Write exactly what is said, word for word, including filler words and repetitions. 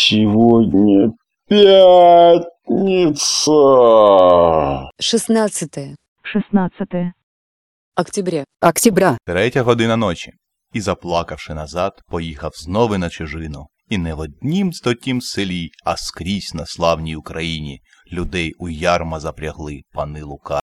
Сегодня пятница. шестнадцатое шестнадцатое октября. Октября. Третя година ночі. І, заплакавши назад, поїхав знову на чужину. І не в однім стотім селі, а скрізь на славній Україні людей у ярма запрягли пани Лука.